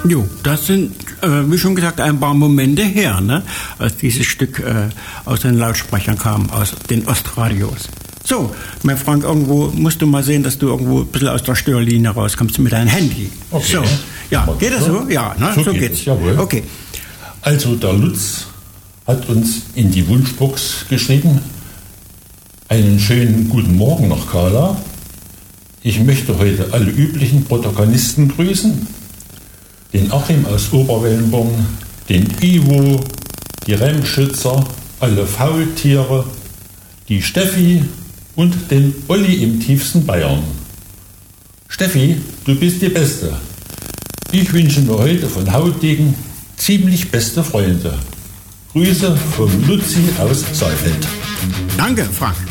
Jo, das sind, wie schon gesagt, ein paar Momente her, ne, als dieses Stück aus den Lautsprechern kam, aus den Ostradios. So, mein Frank, irgendwo musst du mal sehen, dass du irgendwo ein bisschen aus der Störlinie rauskommst mit deinem Handy. Okay. So, ja, geht das so? Ja, ne? So geht's. Jawohl. Okay. Also der Lutz hat uns in die Wunschbox geschrieben: Einen schönen guten Morgen nach Kala. Ich möchte heute alle üblichen Protagonisten grüßen. Den Achim aus Oberwellenborn, den Ivo, die Remschützer, alle Faultiere, die Steffi und den Olli im tiefsten Bayern. Steffi, du bist die Beste. Ich wünsche mir heute von Hautdegen ziemlich beste Freunde. Grüße vom Luzi aus Saalfeld. Danke, Frank.